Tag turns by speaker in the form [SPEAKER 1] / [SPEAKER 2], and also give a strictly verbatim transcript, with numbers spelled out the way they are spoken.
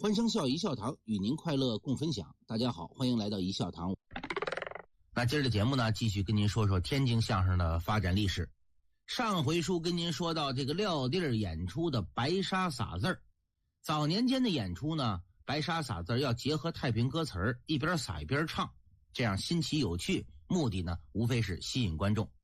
[SPEAKER 1] 欢声笑一笑堂，与您快乐共分享。大家好，欢迎来到一笑堂。那今儿的节目呢，继续跟您说说天津相声的发展历史。上回书跟您说到这个撂地儿演出的白沙撒字儿，早年间的演出呢，白沙撒字儿要结合太平歌词儿，一边撒一边唱，这样新奇有趣，目的呢无非是吸引观众。